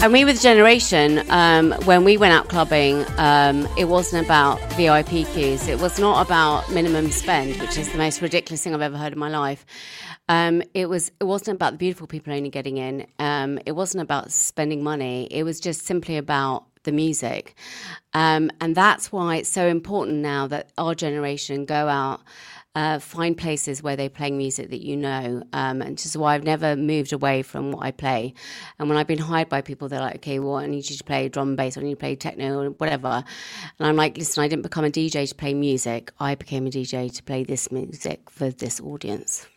And we were the generation, when we went out clubbing, it wasn't about VIP queues. It was not about minimum spend, which is the most ridiculous thing I've ever heard in my life. It wasn't about the beautiful people only getting in. It wasn't about spending money. It was just simply about the music. And that's why it's so important now that our generation go out, find places where they're playing music that you know, and which is why I've never moved away from what I play. And when I've been hired by people, they're like, okay, well, I need you to play drum and bass, or I need you to play techno or whatever. And I'm like, listen, I didn't become a DJ to play music. I became a DJ to play this music for this audience.